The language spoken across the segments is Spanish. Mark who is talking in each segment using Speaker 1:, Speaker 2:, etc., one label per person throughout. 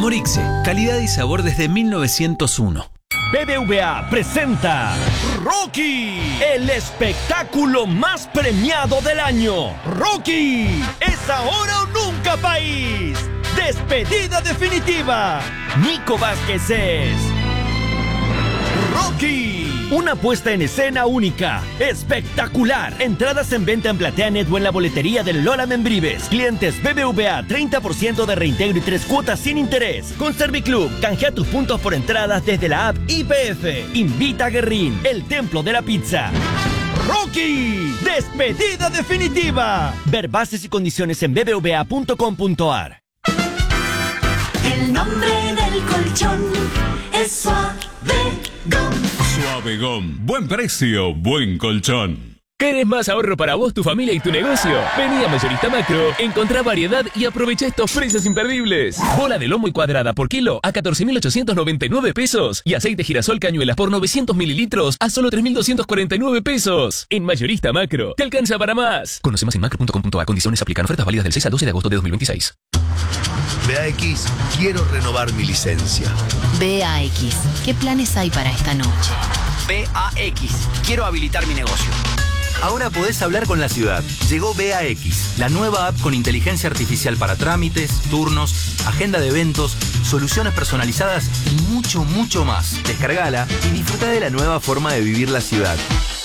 Speaker 1: Morixe, calidad y sabor desde 1901.
Speaker 2: BBVA presenta Rocky, el espectáculo más premiado del año. Rocky, es ahora o nunca, país. Despedida definitiva. Nico Vázquez es Rocky, una puesta en escena única, espectacular. Entradas en venta en PlateaNet o en la boletería del Lola Membrives. Clientes BBVA, 30% de reintegro y 3 cuotas sin interés. Con Serviclub, canjea tus puntos por entradas desde la app YPF. Invita a Guerrín, el templo de la pizza. Rocky, despedida definitiva. Ver bases y condiciones en bbva.com.ar.
Speaker 3: El nombre del colchón es Suavegón.
Speaker 4: Suavegón. Buen precio, buen colchón.
Speaker 5: ¿Querés más ahorro para vos, tu familia y tu negocio? Vení a Mayorista Macro, encontrá variedad y aprovecha estos precios imperdibles. Bola de lomo y cuadrada por kilo a 14.899 pesos. Y aceite girasol cañuelas por 900 mililitros a solo 3.249 pesos. En Mayorista Macro, te alcanza para más. Conoce más en macro.com.a. Condiciones aplican. Ofertas válidas del 6 al 12 de agosto de 2026.
Speaker 6: BAX, quiero renovar mi licencia.
Speaker 7: BAX, ¿qué planes hay para esta noche?
Speaker 8: BAX, quiero habilitar mi negocio.
Speaker 9: Ahora podés hablar con la ciudad. Llegó BAX, la nueva app con inteligencia artificial para trámites, turnos, agenda de eventos, soluciones personalizadas y mucho, mucho más. Descargala y disfruta de la nueva forma de vivir la ciudad.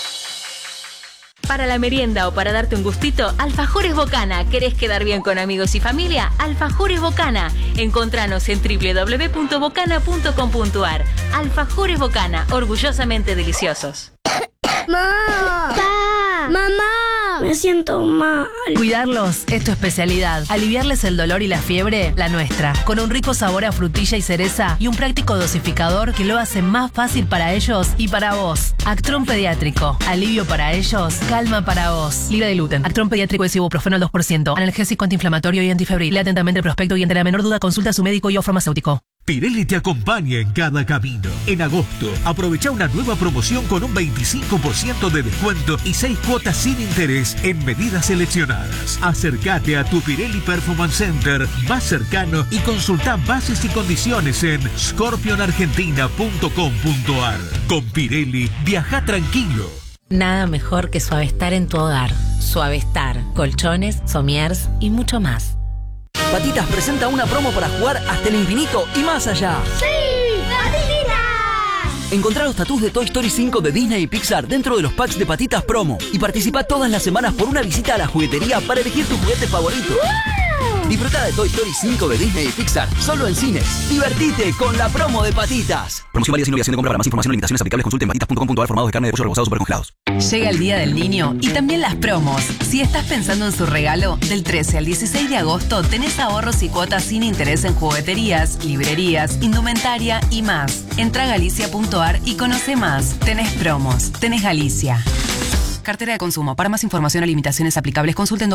Speaker 10: Para la merienda o para darte un gustito, Alfajores Bocana. ¿Querés quedar bien con amigos y familia? Alfajores Bocana. Encontranos en www.bocana.com.ar. Alfajores Bocana, orgullosamente deliciosos.
Speaker 11: ¡Mamá! ¡Mamá! Me siento mal.
Speaker 12: Cuidarlos es tu especialidad. Aliviarles el dolor y la fiebre, la nuestra. Con un rico sabor a frutilla y cereza y un práctico dosificador que lo hace más fácil para ellos y para vos. Actron Pediátrico. Alivio para ellos, calma para vos. Libre de gluten. Actron Pediátrico es ibuprofeno al 2%. Analgésico antiinflamatorio y antifebril. Lea atentamente el prospecto y ante la menor duda consulta a su médico y o farmacéutico.
Speaker 13: Pirelli te acompaña en cada camino. En agosto, aprovecha una nueva promoción con un 25% de descuento y 6 cuotas sin interés en medidas seleccionadas. Acércate a tu Pirelli Performance Center más cercano y consulta bases y condiciones en scorpionargentina.com.ar. Con Pirelli, viaja tranquilo.
Speaker 14: Nada mejor que Suavestar en tu hogar. Suavestar, colchones, somiers y mucho más.
Speaker 8: Patitas presenta una promo para jugar hasta el infinito y más allá.
Speaker 11: ¡Sí! ¡Patitas!
Speaker 8: Encontrá los tatús de Toy Story 5 de Disney y Pixar dentro de los packs de Patitas Promo y participa todas las semanas por una visita a la juguetería para elegir tu juguete favorito. ¡Wow! Disfruta de Toy Story 5 de Disney y Pixar solo en cines. Divertite con la promo de Patitas. Promoción válida sin obligación de compra. Para más información o limitaciones aplicables consulte en patitas.com.ar. Formados de carne de pollo rebozados super congelados.
Speaker 12: Llega el Día del Niño y también las promos. Si estás pensando en su regalo, del 13 al 16 de agosto tenés ahorros y cuotas sin interés en jugueterías, librerías, indumentaria y más. Entra a galicia.ar y conoce más. Tenés promos. Tenés Galicia. Cartera de consumo. Para más información o limitaciones aplicables, consulten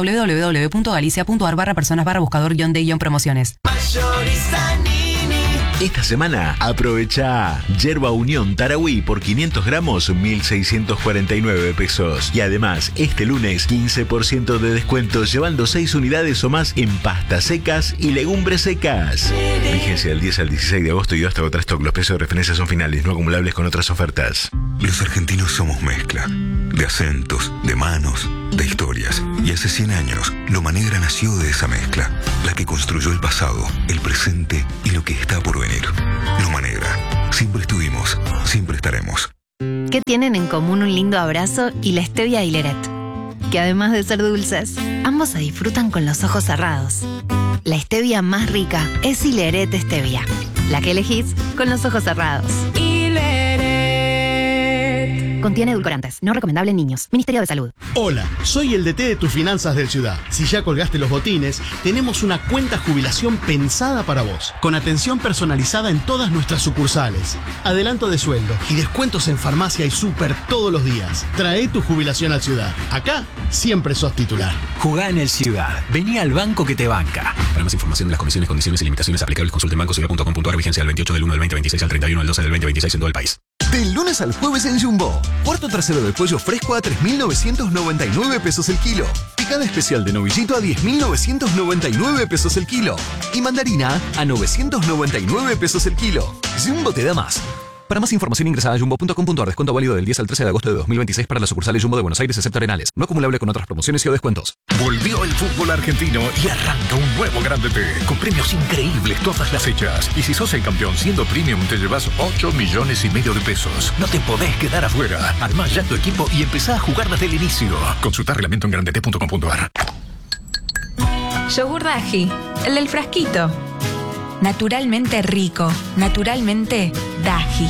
Speaker 12: www.galicia.ar/personas/buscador-de-promociones.
Speaker 15: Esta semana aprovecha Yerba Unión Tarahui por 500 gramos 1.649 pesos. Y además, este lunes 15% de descuento llevando 6 unidades o más en pastas secas y legumbres secas. Vigencia del 10 al 16 de agosto y hasta agotar stock. Los precios de referencia son finales, no acumulables con otras ofertas.
Speaker 16: Los argentinos somos mezcla de acentos, de manos, de historias. Y hace 100 años, Loma Negra nació de esa mezcla, la que construyó el pasado, el presente y lo que está por venir. Loma Negra. Siempre estuvimos, siempre estaremos.
Speaker 7: ¿Qué tienen en común un lindo abrazo y la stevia y Leret? Que además de ser dulces, ambos se disfrutan con los ojos cerrados. La stevia más rica es Hileret Stevia, la que elegís con los ojos cerrados. Contiene edulcorantes, no recomendable en niños. Ministerio de Salud.
Speaker 17: Hola, soy el DT de tus finanzas del Ciudad. Si ya colgaste los botines, tenemos una cuenta jubilación pensada para vos, con atención personalizada en todas nuestras sucursales, adelanto de sueldo y descuentos en farmacia y súper todos los días. Trae tu jubilación al Ciudad. Acá siempre sos titular.
Speaker 18: Jugá en el Ciudad. Vení al banco que te banca. Para más información de las comisiones, condiciones y limitaciones aplicables, consulte en bancociudad.com.ar. Vigencia del 28 del 1 del 2026 al 31 del 12 del 2026 en todo el país.
Speaker 19: Del lunes al jueves en Jumbo. Cuarto trasero de pollo fresco a 3.999 pesos el kilo. Picada especial de novillito a 10.999 pesos el kilo. Y mandarina a 999 pesos el kilo. Jumbo te da más. Para más información ingresa a jumbo.com.ar. Descuento válido del 10 al 13 de agosto de 2026 para las sucursales Jumbo de Buenos Aires, excepto Arenales. No acumulable con otras promociones y o descuentos.
Speaker 13: Volvió el fútbol argentino y arranca un nuevo Grande P, con premios increíbles todas las fechas. Y si sos el campeón siendo premium, te llevas 8,5 millones de pesos. No te podés quedar afuera. Armá ya tu equipo y empezá a jugar desde el inicio. Consulta reglamento en grandep.com.ar.
Speaker 20: Yogur Daji, el del frasquito. Naturalmente rico, naturalmente Daji.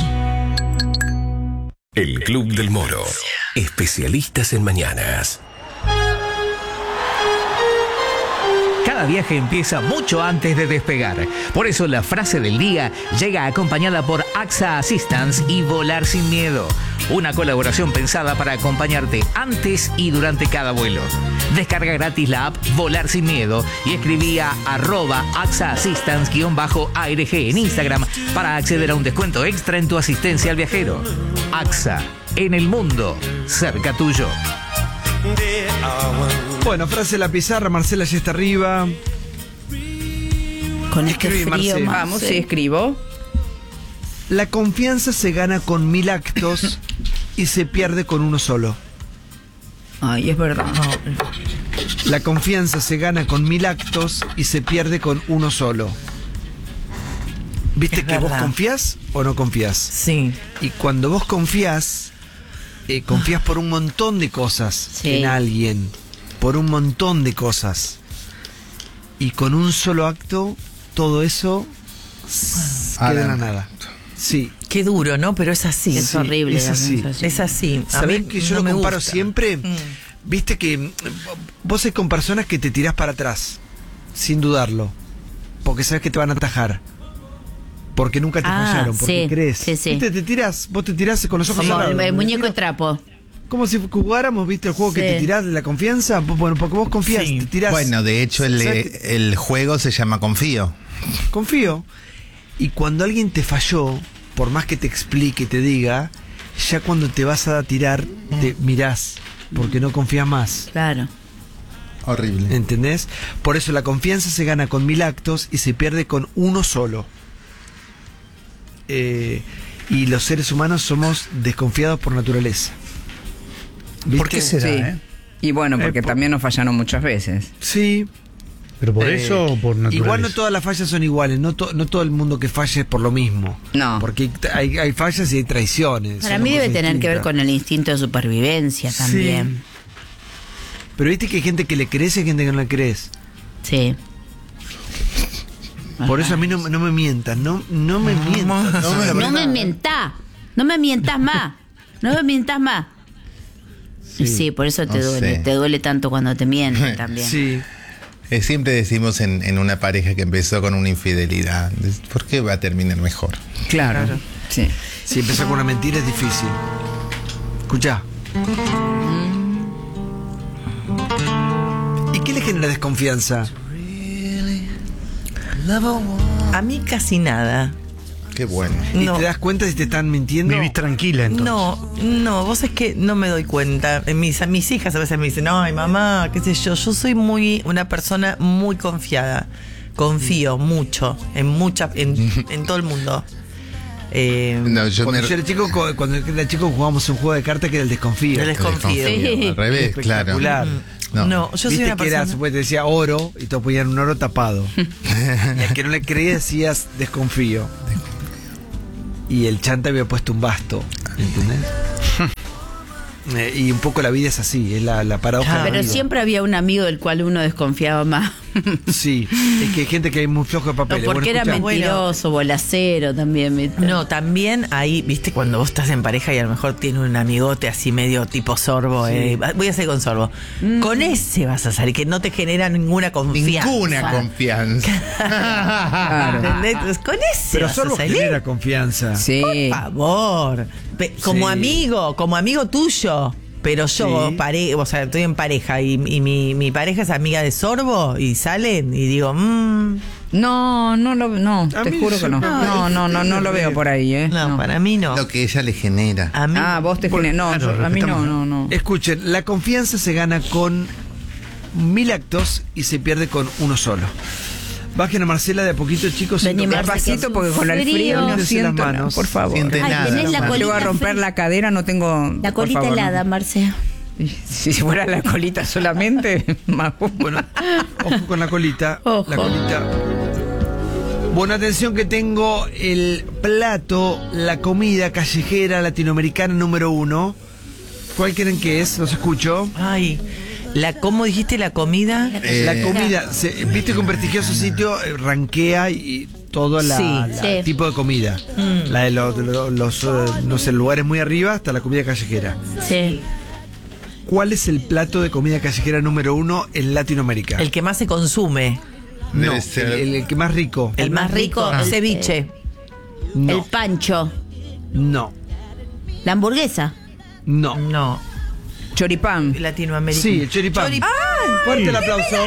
Speaker 21: El Club del Moro. Especialistas en mañanas.
Speaker 22: Cada viaje empieza mucho antes de despegar. Por eso la frase del día llega acompañada por AXA Assistance y Volar Sin Miedo. Una colaboración pensada para acompañarte antes y durante cada vuelo. Descarga gratis la app Volar Sin Miedo y escribí a @AXA Assistance_ARG en Instagram para acceder a un descuento extra en tu asistencia al viajero. AXA, en el mundo, cerca tuyo.
Speaker 23: Bueno, frase en la pizarra, Marcela ya está arriba.
Speaker 24: Con este frío,
Speaker 23: Marcela.
Speaker 24: vamos, sí, escribo.
Speaker 23: La confianza se gana con 1000 actos y se pierde con uno solo.
Speaker 24: Ay, es verdad.
Speaker 23: La confianza se gana con 1000 actos y se pierde con uno solo. ¿Viste
Speaker 24: Es
Speaker 23: que vos
Speaker 24: verdad.
Speaker 23: confías o no confías?
Speaker 24: Sí.
Speaker 23: Y cuando vos confías, confías por un montón de cosas en alguien. Por un montón de cosas. Y con un solo acto, todo eso queda en la nada. Sí.
Speaker 24: Qué duro, ¿no? Pero es así.
Speaker 23: Es horrible. Es así.
Speaker 24: Es así. A
Speaker 23: ¿Sabés
Speaker 24: mí
Speaker 23: que yo
Speaker 24: no
Speaker 23: lo
Speaker 24: me
Speaker 23: comparo
Speaker 24: gusta.
Speaker 23: siempre? Viste que vos sos con personas que te tirás para atrás, sin dudarlo. Porque sabes que te van a atajar. Porque nunca te fallaron, porque crees.
Speaker 24: sí, sí.
Speaker 23: ¿Viste? Vos te tirás con los ojos
Speaker 24: Como
Speaker 23: cerrados.
Speaker 24: el muñeco de trapo.
Speaker 23: Como si jugáramos, ¿viste? El juego que te tirás de la confianza. Bueno, porque vos confías, te tirás.
Speaker 25: Bueno, de hecho, el juego se llama Confío.
Speaker 23: Confío. Y cuando alguien te falló, por más que te explique, te diga, ya cuando te vas a tirar, te mirás, porque no confías más.
Speaker 24: Claro.
Speaker 25: Horrible.
Speaker 23: ¿Entendés? Por eso la confianza se gana con 1000 actos y se pierde con uno solo. Y los seres humanos somos desconfiados por naturaleza. ¿Viste?
Speaker 24: ¿Por qué será, Y bueno, porque también nos fallaron muchas veces.
Speaker 23: Sí.
Speaker 26: ¿Pero por eso o por naturaleza?
Speaker 23: Igual no todas las fallas son iguales, no todo el mundo que falla es por lo mismo.
Speaker 24: No.
Speaker 23: Porque hay fallas y hay traiciones.
Speaker 24: Para
Speaker 23: son
Speaker 24: mí debe
Speaker 23: cosas
Speaker 24: tener que ver
Speaker 23: distintas.
Speaker 24: con el instinto de supervivencia también.
Speaker 23: Sí. Pero viste que hay gente que le crees y hay gente que no le crees.
Speaker 24: Sí.
Speaker 23: Por eso a mí no me mientas, no me mientas.
Speaker 24: No me mientas. No me mientas más. No me mientas más. Sí, por eso te
Speaker 25: No
Speaker 24: duele.
Speaker 25: sé.
Speaker 24: Te duele tanto cuando te mienten también.
Speaker 23: Sí.
Speaker 25: Siempre decimos en una pareja que empezó con una infidelidad, ¿por qué va a terminar mejor?
Speaker 24: Claro. Sí.
Speaker 23: Si empezó con una mentira es difícil. Escuchá. ¿Y qué le genera desconfianza?
Speaker 24: A mí casi nada.
Speaker 25: Qué bueno.
Speaker 23: ¿Y te das cuenta si te están mintiendo?
Speaker 26: Vivís tranquila entonces.
Speaker 24: No, vos es que no me doy cuenta. Mis hijas a veces me dicen, ay mamá, qué sé yo soy una persona muy confiada. Confío mucho en todo el mundo.
Speaker 25: No,
Speaker 23: Cuando yo era chico jugábamos un juego de cartas que era el desconfío.
Speaker 24: El desconfío.
Speaker 25: Sí. Al revés,
Speaker 23: espectacular.
Speaker 25: claro.
Speaker 24: No, yo soy
Speaker 23: Viste
Speaker 24: una
Speaker 23: que era,
Speaker 24: persona.
Speaker 23: pues te decía oro y todos ponían un oro tapado. Y al que no le creías decías desconfío. Y el chanta había puesto un basto, ¿entendés? Y un poco la vida es así, es la paradoja de la
Speaker 24: Pero
Speaker 23: vida.
Speaker 24: siempre había un amigo del cual uno desconfiaba más.
Speaker 23: Sí, es que hay gente que hay muy flojo de papeles.
Speaker 24: Porque
Speaker 23: Bueno,
Speaker 24: era
Speaker 23: escuchá.
Speaker 24: mentiroso, bolacero también.
Speaker 27: No, también ahí, viste, cuando vos estás en pareja y a lo mejor tiene un amigote así medio tipo sorbo,
Speaker 23: Sí.
Speaker 27: voy a salir con sorbo. Con ese vas a salir, que no te genera ninguna confianza.
Speaker 25: Ninguna confianza.
Speaker 27: ¿Entendés? Entonces, con ese
Speaker 23: Pero
Speaker 27: vas a
Speaker 23: solo
Speaker 27: salir.
Speaker 23: genera confianza.
Speaker 24: Sí.
Speaker 27: Por favor. Como amigo tuyo. Pero yo,
Speaker 23: Sí.
Speaker 27: o sea, estoy en pareja y mi pareja es amiga de sorbo y salen y digo,
Speaker 1: No, te juro que no. No lo veo por ahí, ¿eh?
Speaker 24: No, para mí no.
Speaker 25: Lo que ella le genera.
Speaker 24: A mí,
Speaker 1: vos te generas. No,
Speaker 23: Claro,
Speaker 1: a mí
Speaker 23: respetamos.
Speaker 1: no.
Speaker 23: Escuchen, la confianza se gana con 1000 actos y se pierde con uno solo. Bajen a Marcela de a poquito, chicos.
Speaker 1: Vení, despacito, porque con el frío no
Speaker 23: Límpiense
Speaker 1: siento
Speaker 23: las
Speaker 1: nada,
Speaker 23: manos.
Speaker 1: por favor.
Speaker 25: Siente nada.
Speaker 11: tenés la
Speaker 1: Le
Speaker 11: colita
Speaker 1: voy a romper
Speaker 11: fría.
Speaker 1: la cadera, no tengo.
Speaker 11: La
Speaker 1: por
Speaker 11: colita
Speaker 1: favor, no.
Speaker 11: helada, Marce.
Speaker 1: Si fuera la colita solamente, más.
Speaker 23: Bueno, ojo con la colita.
Speaker 1: Ojo.
Speaker 23: La colita. Bueno, atención que tengo el plato, la comida callejera latinoamericana número 1. ¿Cuál creen que es? Los escucho.
Speaker 24: Ay, ¿cómo dijiste la comida?
Speaker 23: La comida, viste que un prestigioso sitio rankea y todo la tipo de comida. La de los no sé, lugares muy arriba hasta la comida callejera.
Speaker 11: Sí.
Speaker 23: ¿Cuál es el plato de comida callejera número 1 en Latinoamérica?
Speaker 24: El que más se consume.
Speaker 23: No,
Speaker 25: Debe ser-
Speaker 23: el que más rico.
Speaker 24: El más rico, el ceviche.
Speaker 23: No,
Speaker 11: El pancho.
Speaker 23: no,
Speaker 11: La hamburguesa.
Speaker 23: no.
Speaker 24: No.
Speaker 1: Choripán.
Speaker 24: Latinoamérica.
Speaker 23: Sí, el choripán. Fuerte el aplauso.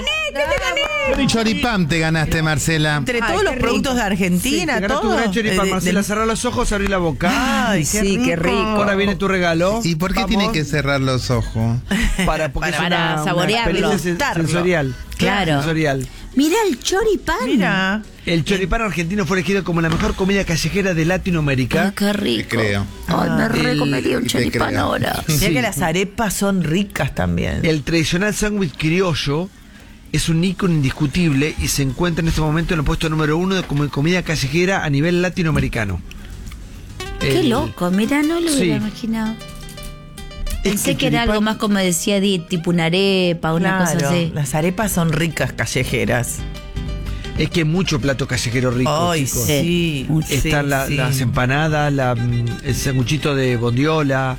Speaker 25: Choripán te ganaste, Marcela.
Speaker 24: Entre todos los productos de Argentina,
Speaker 23: Te ganaste
Speaker 24: todo.
Speaker 23: un gran choripán,
Speaker 24: De-
Speaker 23: Marcela,
Speaker 24: de-
Speaker 23: cerrá los ojos, abrí la boca.
Speaker 24: Ay,
Speaker 1: Sí, qué rico.
Speaker 23: Ahora viene tu regalo.
Speaker 25: ¿Y por qué
Speaker 23: Vamos.
Speaker 25: tiene que cerrar los ojos?
Speaker 23: Porque es
Speaker 11: para
Speaker 23: una
Speaker 11: saborearlo.
Speaker 23: experiencia sensorial.
Speaker 11: Claro.
Speaker 23: Sensorial.
Speaker 11: Mira el choripán.
Speaker 24: Mira.
Speaker 23: El choripán argentino fue elegido como la mejor comida callejera de Latinoamérica.
Speaker 11: Ay, qué rico.
Speaker 25: Te creo.
Speaker 11: Ay, me recomería un
Speaker 25: te
Speaker 11: choripán
Speaker 25: creo.
Speaker 11: ahora.
Speaker 24: Mira
Speaker 23: Sí.
Speaker 24: que las arepas son ricas también.
Speaker 23: El tradicional sándwich criollo es un ícono indiscutible y se encuentra en este momento en el puesto número 1 de como comida callejera a nivel latinoamericano.
Speaker 11: Qué loco, mira, no lo
Speaker 23: Sí.
Speaker 11: hubiera imaginado. Pensé
Speaker 23: el
Speaker 11: que era
Speaker 23: choripán-
Speaker 11: algo más como decía tipo una arepa, una cosa
Speaker 24: Claro,
Speaker 11: así.
Speaker 24: las arepas son ricas callejeras.
Speaker 23: Es que hay mucho plato callejero rico.
Speaker 24: Ay,
Speaker 23: chicos.
Speaker 24: sí.
Speaker 23: Están
Speaker 24: sí.
Speaker 23: las empanadas, el sanguchito de bondiola,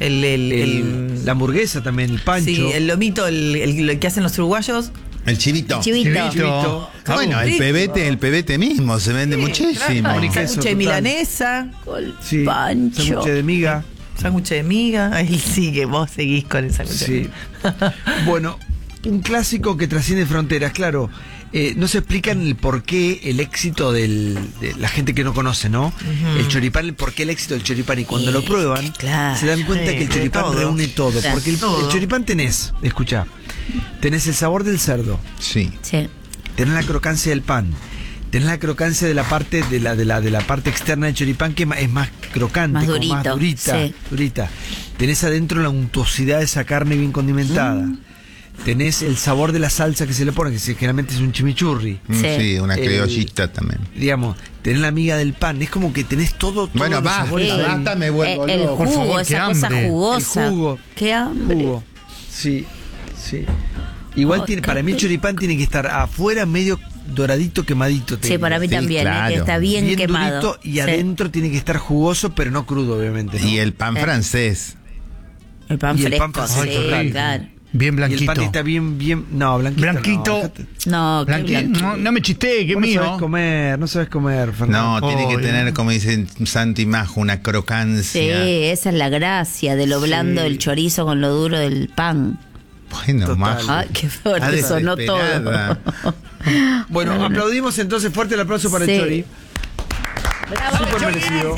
Speaker 23: la hamburguesa también, el pancho.
Speaker 24: Sí, el lomito, el que hacen los uruguayos.
Speaker 25: El chivito.
Speaker 11: El chivito.
Speaker 23: Chivito.
Speaker 25: Bueno, el pebete mismo se vende muchísimo.
Speaker 24: Claro,
Speaker 23: Queso,
Speaker 24: sándwich de
Speaker 23: total.
Speaker 24: milanesa,
Speaker 23: Sí,
Speaker 11: pancho.
Speaker 23: sándwich de miga.
Speaker 24: sándwich de miga. Ahí sigue, vos seguís con el sándwich de
Speaker 23: Sí.
Speaker 24: miga.
Speaker 23: Bueno, un clásico que trasciende fronteras, claro. No se explican el porqué, el éxito de la gente que no conoce, ¿no? El choripán, el porqué el éxito del choripán. Y cuando lo prueban,
Speaker 11: claro.
Speaker 23: se dan cuenta
Speaker 24: Sí,
Speaker 23: que el
Speaker 24: de
Speaker 23: choripán
Speaker 24: todo.
Speaker 23: reúne todo.
Speaker 11: Claro.
Speaker 23: Porque el choripán tenés, escucha, tenés el sabor del cerdo,
Speaker 25: Sí.
Speaker 11: Sí.
Speaker 23: tenés la crocancia del pan, tenés la crocancia de la parte de la parte externa del choripán que es más crocante,
Speaker 11: Más
Speaker 23: como más
Speaker 11: durito,
Speaker 23: durita,
Speaker 11: sí.
Speaker 23: durita. Tenés adentro la untuosidad de esa carne bien condimentada. Tenés el sabor de la salsa que se le pone, que generalmente es un chimichurri.
Speaker 25: Sí, una
Speaker 23: El-
Speaker 25: criollita también.
Speaker 23: Digamos, tenés la miga del pan, es como que tenés todo.
Speaker 25: Bueno,
Speaker 23: los
Speaker 25: basta,
Speaker 23: sabores ahí.
Speaker 25: basta, me vuelvo
Speaker 11: El
Speaker 25: loco.
Speaker 11: jugo,
Speaker 25: Por favor,
Speaker 11: esa
Speaker 25: qué
Speaker 11: cosa
Speaker 25: hambre.
Speaker 11: jugosa.
Speaker 23: El jugo.
Speaker 11: Qué hambre.
Speaker 23: Jugo. Sí, sí. Igual
Speaker 11: Oh,
Speaker 23: para mí el choripán tiene que estar afuera medio doradito, quemadito.
Speaker 11: Sí, para mí también, que está bien quemado.
Speaker 23: durito y
Speaker 11: Sí.
Speaker 23: adentro tiene que estar jugoso, pero no crudo, obviamente. ¿no?
Speaker 25: Y el pan francés.
Speaker 11: El pan
Speaker 23: Y el
Speaker 11: fresco,
Speaker 23: pan francés,
Speaker 11: sí,
Speaker 23: total.
Speaker 11: claro.
Speaker 26: Bien
Speaker 23: Y
Speaker 26: blanquito.
Speaker 23: el pan está bien. No, blanquito.
Speaker 26: Blanquito.
Speaker 23: No, dejate.
Speaker 11: No, qué blanquito.
Speaker 26: No me chiste, que
Speaker 23: Vos no
Speaker 26: mío.
Speaker 23: sabés comer, no sabes comer, Fernando.
Speaker 25: No, tiene que
Speaker 26: Obvio.
Speaker 25: tener, como dice Santi Majo, una
Speaker 11: Sí,
Speaker 25: crocancia.
Speaker 11: esa es la gracia de lo blando del chorizo con lo duro del pan.
Speaker 25: Bueno,
Speaker 23: Total.
Speaker 25: Majo.
Speaker 11: Ay, qué
Speaker 25: Está
Speaker 11: fuerte, sonó todo.
Speaker 25: desesperada.
Speaker 23: Bueno, aplaudimos entonces fuerte el aplauso para
Speaker 11: Sí.
Speaker 23: el Chori. Súper merecido.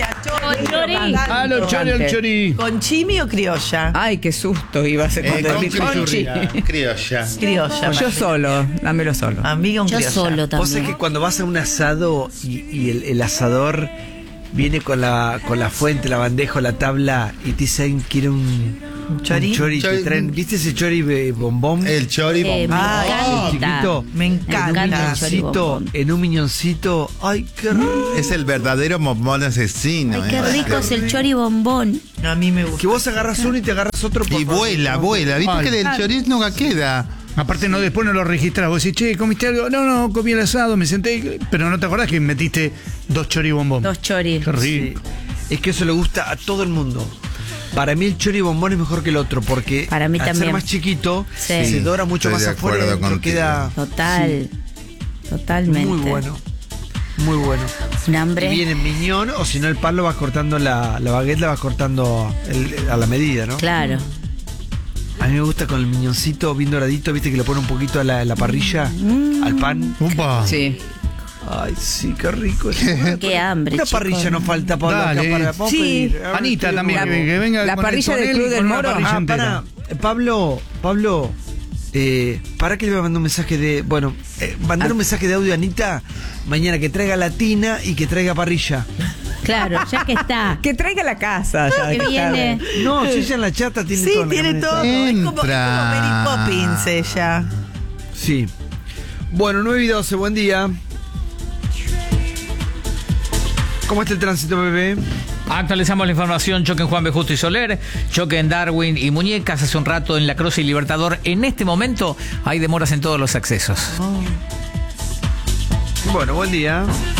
Speaker 1: A los chori, al chori.
Speaker 24: ¿Con chimi o criolla?
Speaker 1: Ay, qué susto iba a ser cuando
Speaker 25: Con
Speaker 1: vi
Speaker 25: chimichurri.
Speaker 1: conchi.
Speaker 25: Criolla.
Speaker 24: Criolla.
Speaker 1: Yo solo, dámelo solo.
Speaker 24: Amiga, un
Speaker 11: Yo
Speaker 24: criolla.
Speaker 11: solo
Speaker 23: Vos sabés
Speaker 11: también.
Speaker 23: que cuando vas a un asado y el asador viene con la fuente, la bandeja o la tabla y te dicen quiere un
Speaker 24: chori?
Speaker 23: te
Speaker 25: Chori.
Speaker 23: traen, ¿viste ese chori bombón?
Speaker 25: El chori
Speaker 11: Me
Speaker 25: bombón.
Speaker 23: el
Speaker 11: encanta.
Speaker 23: chiquito.
Speaker 24: Me encanta.
Speaker 11: el chori bombón.
Speaker 23: En un miñoncito. Ay, qué rico.
Speaker 25: Es el verdadero bombón asesino.
Speaker 11: Ay, qué rico es el chori bombón.
Speaker 24: A mí me gusta.
Speaker 23: Que vos agarras uno y te agarras otro.
Speaker 25: Y vuela. Viste
Speaker 26: Ay.
Speaker 25: que del chorizo nunca queda.
Speaker 26: Aparte después no lo registras. Vos decís, che, ¿comiste algo? No, comí el asado, me senté. Pero no te acordás que metiste 2 choribombón.
Speaker 11: 2 choris.
Speaker 26: Qué rico.
Speaker 23: Es que eso le gusta a todo el mundo. Para mí el chori bombón es mejor que el otro porque
Speaker 11: Para mí
Speaker 23: al ser
Speaker 11: también.
Speaker 23: más chiquito
Speaker 11: Sí.
Speaker 23: se dora mucho
Speaker 25: Estoy
Speaker 23: más
Speaker 25: de
Speaker 23: afuera y
Speaker 25: acuerdo
Speaker 23: dentro
Speaker 25: contigo.
Speaker 23: queda
Speaker 11: Total. Totalmente.
Speaker 23: muy bueno. Muy bueno.
Speaker 11: Un
Speaker 23: Y
Speaker 11: hambre.
Speaker 23: viene en miñón o si no el pan lo vas cortando la baguette la vas cortando a la medida, ¿no?
Speaker 11: Claro.
Speaker 23: A mí me gusta con el miñoncito bien doradito, viste que le pone un poquito a la parrilla, al pan.
Speaker 26: Upa.
Speaker 1: Sí.
Speaker 23: Ay, sí, qué rico.
Speaker 11: Qué hambre.
Speaker 23: Una
Speaker 11: chicos.
Speaker 23: parrilla nos falta por
Speaker 26: Dale.
Speaker 23: acá. Vamos a
Speaker 26: Sí.
Speaker 23: pedir. A ver,
Speaker 26: Anita
Speaker 23: estoy
Speaker 26: también,
Speaker 23: nuevo.
Speaker 26: que venga
Speaker 1: La
Speaker 26: con el
Speaker 1: parrilla del
Speaker 26: tonel
Speaker 1: Club
Speaker 26: y
Speaker 1: del
Speaker 26: con una
Speaker 1: Moro.
Speaker 26: parrilla entera.
Speaker 23: Pablo, para que le voy a mandar un mensaje de. Bueno, mandar un mensaje de audio a Anita mañana que traiga la tina y que traiga parrilla.
Speaker 2: Claro, ya que está.
Speaker 1: Que traiga la casa. Ya,
Speaker 2: Que viene.
Speaker 23: No, si ella en la chata tiene
Speaker 24: Sí,
Speaker 23: todo. en la
Speaker 24: tiene
Speaker 23: camioneta.
Speaker 24: todo. Es como Mary Poppins ella.
Speaker 23: Sí. Bueno, 9:12, buen día. ¿Cómo está el tránsito, bebé?
Speaker 22: Actualizamos la información. Choque en Juan B. Justo y Soler, choque en Darwin y Muñecas hace un rato en La Cruz y Libertador. En este momento hay demoras en todos los accesos.
Speaker 23: Bueno, buen día.